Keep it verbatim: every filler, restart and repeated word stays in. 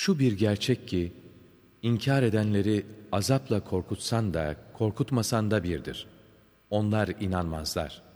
Şu bir gerçek ki, inkar edenleri azapla korkutsan da, korkutmasan da birdir. Onlar inanmazlar.